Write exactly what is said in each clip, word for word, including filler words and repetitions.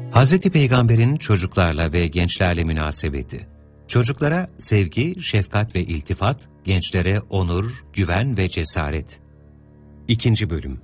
Hazreti Peygamber'in çocuklarla ve gençlerle münasebeti. Çocuklara sevgi, şefkat ve iltifat, gençlere onur, güven ve cesaret. İkinci bölüm.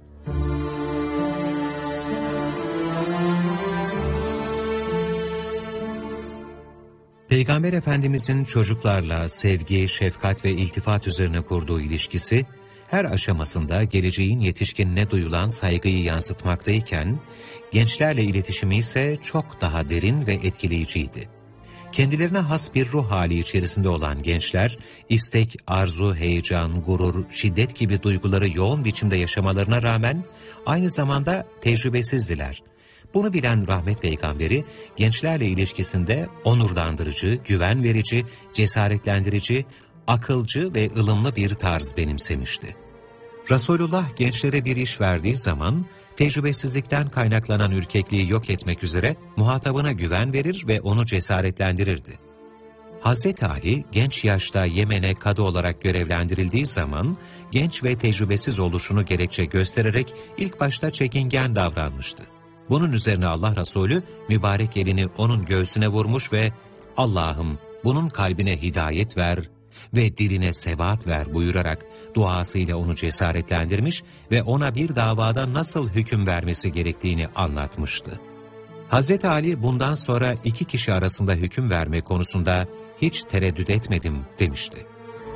Peygamber Efendimizin çocuklarla sevgi, şefkat ve iltifat üzerine kurduğu ilişkisi, her aşamasında geleceğin yetişkinine duyulan saygıyı yansıtmaktayken, gençlerle iletişimi ise çok daha derin ve etkileyiciydi. Kendilerine has bir ruh hali içerisinde olan gençler, istek, arzu, heyecan, gurur, şiddet gibi duyguları yoğun biçimde yaşamalarına rağmen aynı zamanda tecrübesizdiler. Bunu bilen Rahmet Peygamberi, gençlerle ilişkisinde onurlandırıcı, güven verici, cesaretlendirici, akılcı ve ılımlı bir tarz benimsemişti. Resulullah gençlere bir iş verdiği zaman, tecrübesizlikten kaynaklanan ürkekliği yok etmek üzere muhatabına güven verir ve onu cesaretlendirirdi. Hazreti Ali, genç yaşta Yemen'e kadı olarak görevlendirildiği zaman, genç ve tecrübesiz oluşunu gerekçe göstererek ilk başta çekingen davranmıştı. Bunun üzerine Allah Resulü, mübarek elini onun göğsüne vurmuş ve "Allah'ım, bunun kalbine hidayet ver ve diline sebat ver" buyurarak duasıyla onu cesaretlendirmiş ve ona bir davada nasıl hüküm vermesi gerektiğini anlatmıştı. Hazreti Ali bundan sonra iki kişi arasında hüküm verme konusunda hiç tereddüt etmedim demişti.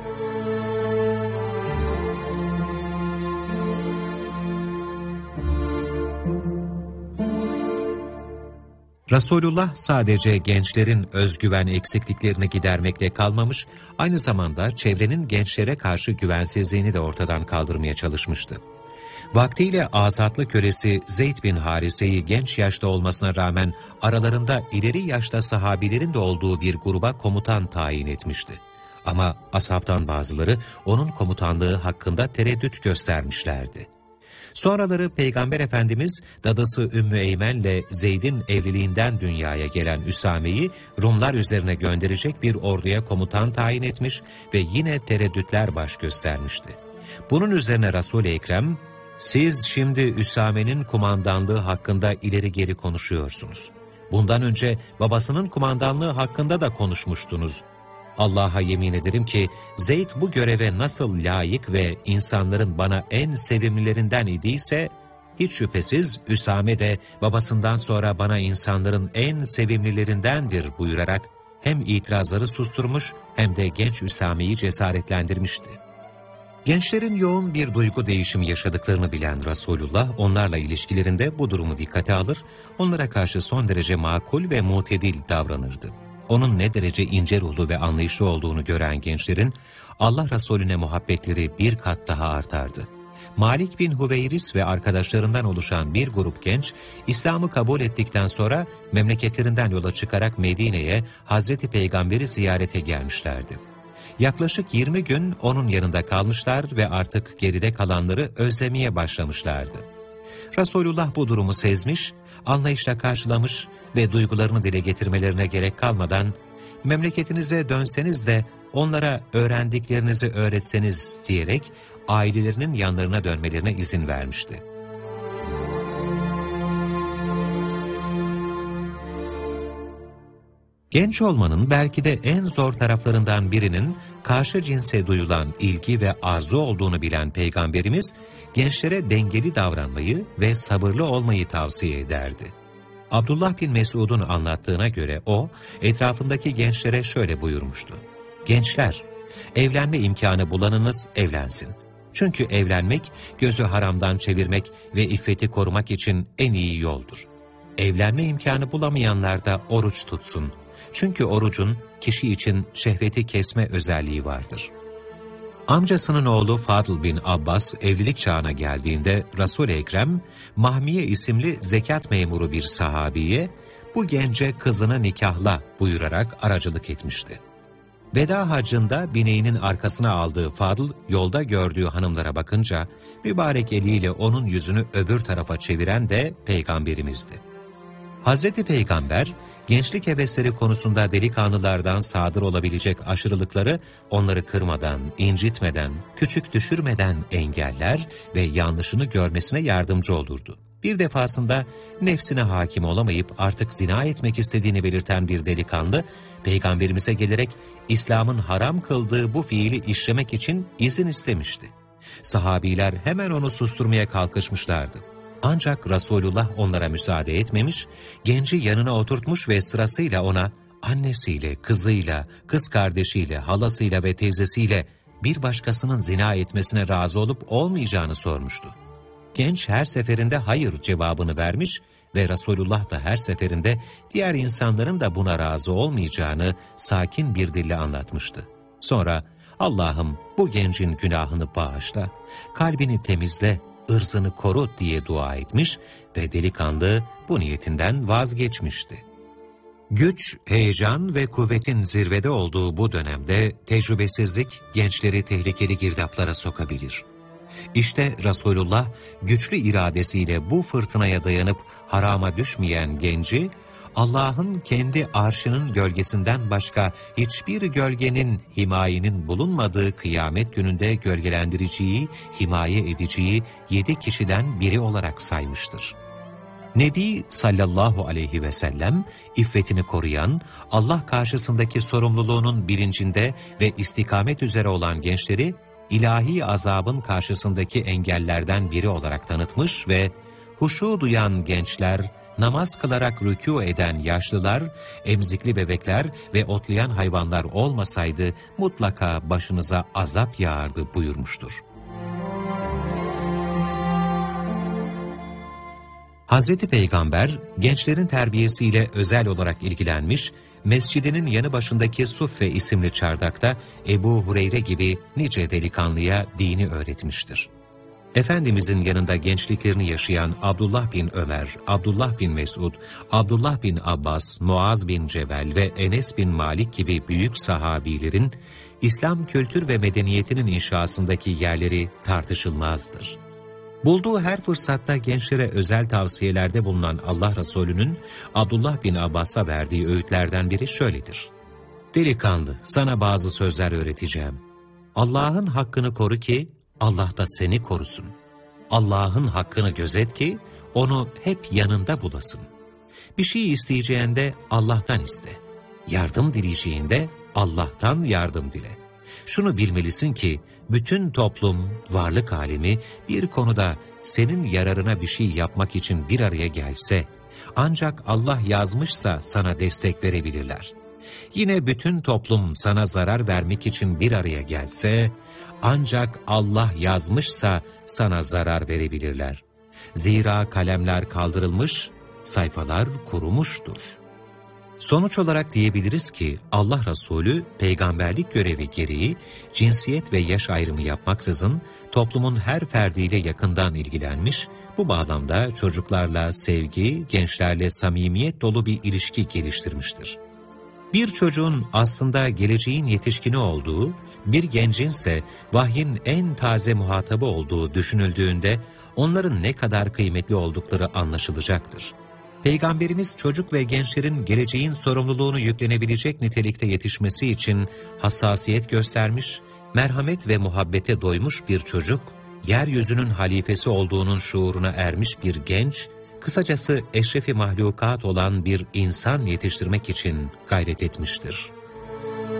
Resulullah sadece gençlerin özgüven eksikliklerini gidermekle kalmamış, aynı zamanda çevrenin gençlere karşı güvensizliğini de ortadan kaldırmaya çalışmıştı. Vaktiyle azatlı kölesi Zeyd bin Harise'yi genç yaşta olmasına rağmen aralarında ileri yaşta sahabilerin de olduğu bir gruba komutan tayin etmişti. Ama ashabtan bazıları onun komutanlığı hakkında tereddüt göstermişlerdi. Sonraları Peygamber Efendimiz, dadası Ümmü Eymen'le Zeyd'in evliliğinden dünyaya gelen Üsame'yi Rumlar üzerine gönderecek bir orduya komutan tayin etmiş ve yine tereddütler baş göstermişti. Bunun üzerine Resul-i Ekrem, "Siz şimdi Üsame'nin kumandanlığı hakkında ileri geri konuşuyorsunuz. Bundan önce babasının kumandanlığı hakkında da konuşmuştunuz. Allah'a yemin ederim ki Zeyd bu göreve nasıl layık ve insanların bana en sevimlilerinden idiyse, hiç şüphesiz Üsame de babasından sonra bana insanların en sevimlilerindendir" buyurarak hem itirazları susturmuş hem de genç Üsame'yi cesaretlendirmişti. Gençlerin yoğun bir duygu değişimi yaşadıklarını bilen Resulullah, onlarla ilişkilerinde bu durumu dikkate alır, onlara karşı son derece makul ve mutedil davranırdı. Onun ne derece ince ruhlu ve anlayışlı olduğunu gören gençlerin Allah Resulüne muhabbetleri bir kat daha artardı. Malik bin Hüveyris ve arkadaşlarından oluşan bir grup genç, İslam'ı kabul ettikten sonra memleketlerinden yola çıkarak Medine'ye Hazreti Peygamber'i ziyarete gelmişlerdi. Yaklaşık yirmi gün onun yanında kalmışlar ve artık geride kalanları özlemeye başlamışlardı. Resulullah bu durumu sezmiş, anlayışla karşılamış ve duygularını dile getirmelerine gerek kalmadan, "Memleketinize dönseniz de onlara öğrendiklerinizi öğretseniz" diyerek ailelerinin yanlarına dönmelerine izin vermişti. Genç olmanın belki de en zor taraflarından birinin karşı cinse duyulan ilgi ve arzu olduğunu bilen Peygamberimiz, gençlere dengeli davranmayı ve sabırlı olmayı tavsiye ederdi. Abdullah bin Mesud'un anlattığına göre o, etrafındaki gençlere şöyle buyurmuştu: "Gençler, evlenme imkanı bulanınız evlensin. Çünkü evlenmek, gözü haramdan çevirmek ve iffeti korumak için en iyi yoldur. Evlenme imkanı bulamayanlar da oruç tutsun. Çünkü orucun kişi için şehveti kesme özelliği vardır." Amcasının oğlu Fadıl bin Abbas evlilik çağına geldiğinde Resul-i Ekrem, Mahmiye isimli zekat memuru bir sahabiye, "Bu gence kızını nikahla" buyurarak aracılık etmişti. Veda hacında bineğinin arkasına aldığı Fadıl, yolda gördüğü hanımlara bakınca, mübarek eliyle onun yüzünü öbür tarafa çeviren de Peygamberimizdi. Hazreti Peygamber, gençlik hevesleri konusunda delikanlılardan sadır olabilecek aşırılıkları onları kırmadan, incitmeden, küçük düşürmeden engeller ve yanlışını görmesine yardımcı olurdu. Bir defasında nefsine hakim olamayıp artık zina etmek istediğini belirten bir delikanlı, Peygamberimize gelerek İslam'ın haram kıldığı bu fiili işlemek için izin istemişti. Sahabiler hemen onu susturmaya kalkışmışlardı. Ancak Resulullah onlara müsaade etmemiş, genci yanına oturtmuş ve sırasıyla ona annesiyle, kızıyla, kız kardeşiyle, halasıyla ve teyzesiyle bir başkasının zina etmesine razı olup olmayacağını sormuştu. Genç her seferinde hayır cevabını vermiş ve Resulullah da her seferinde diğer insanların da buna razı olmayacağını sakin bir dille anlatmıştı. Sonra Allah'ım bu gencin günahını bağışla, kalbini temizle, ırzını koru diye dua etmiş ve delikanlı bu niyetinden vazgeçmişti. Güç, heyecan ve kuvvetin zirvede olduğu bu dönemde tecrübesizlik gençleri tehlikeli girdaplara sokabilir. İşte Resulullah güçlü iradesiyle bu fırtınaya dayanıp harama düşmeyen genci, Allah'ın kendi arşının gölgesinden başka hiçbir gölgenin, himayenin bulunmadığı kıyamet gününde gölgelendiriciyi, himaye ediciyi yedi kişiden biri olarak saymıştır. Nebi sallallahu aleyhi ve sellem, iffetini koruyan, Allah karşısındaki sorumluluğunun bilincinde ve istikamet üzere olan gençleri, ilahi azabın karşısındaki engellerden biri olarak tanıtmış ve huşu duyan gençler, namaz kılarak rükû eden yaşlılar, emzikli bebekler ve otlayan hayvanlar olmasaydı mutlaka başınıza azap yağardı buyurmuştur. Hazreti Peygamber gençlerin terbiyesiyle özel olarak ilgilenmiş, mescidinin yanı başındaki Suffe isimli çardakta Ebu Hureyre gibi nice delikanlıya dini öğretmiştir. Efendimizin yanında gençliklerini yaşayan Abdullah bin Ömer, Abdullah bin Mesud, Abdullah bin Abbas, Muaz bin Cebel ve Enes bin Malik gibi büyük sahabilerin İslam kültür ve medeniyetinin inşasındaki yerleri tartışılmazdır. Bulduğu her fırsatta gençlere özel tavsiyelerde bulunan Allah Resulü'nün Abdullah bin Abbas'a verdiği öğütlerden biri şöyledir. Delikanlı, sana bazı sözler öğreteceğim. Allah'ın hakkını koru ki Allah da seni korusun. Allah'ın hakkını gözet ki onu hep yanında bulasın. Bir şey isteyeceğinde Allah'tan iste. Yardım dileyeceğinde Allah'tan yardım dile. Şunu bilmelisin ki bütün toplum, varlık alemi bir konuda senin yararına bir şey yapmak için bir araya gelse, ancak Allah yazmışsa sana destek verebilirler. Yine bütün toplum sana zarar vermek için bir araya gelse, ancak Allah yazmışsa sana zarar verebilirler. Zira kalemler kaldırılmış, sayfalar kurumuştur. Sonuç olarak diyebiliriz ki Allah Resulü peygamberlik görevi gereği cinsiyet ve yaş ayrımı yapmaksızın toplumun her ferdiyle yakından ilgilenmiş, bu bağlamda çocuklarla sevgi, gençlerle samimiyet dolu bir ilişki geliştirmiştir. Bir çocuğun aslında geleceğin yetişkini olduğu, bir gencinse vahyin en taze muhatabı olduğu düşünüldüğünde onların ne kadar kıymetli oldukları anlaşılacaktır. Peygamberimiz çocuk ve gençlerin geleceğin sorumluluğunu yüklenebilecek nitelikte yetişmesi için hassasiyet göstermiş, merhamet ve muhabbete doymuş bir çocuk, yeryüzünün halifesi olduğunun şuuruna ermiş bir genç, kısacası eşrefi mahlukat olan bir insan yetiştirmek için gayret etmiştir.